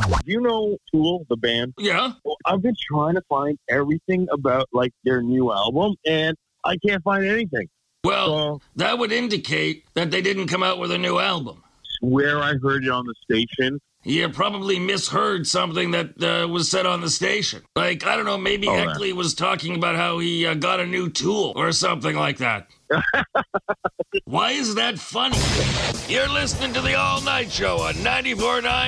Do you know Tool, the band? Yeah? Well, I've been trying to find everything about, like, their new album, and I can't find anything. Well, that would indicate that they didn't come out with a new album. Swear I heard it on the station. You probably misheard something that was said on the station. Like, I don't know, maybe Heckley was talking about how he got a new tool or something like that. Why is that funny? You're listening to the All Night Show on 94.9